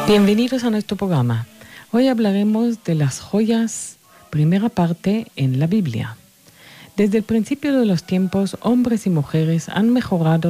Bienvenidos a nuestro programa. Hoy hablaremos de las joyas, primera parte en la Biblia. Desde el principio de los tiempos, hombres y mujeres han mejorado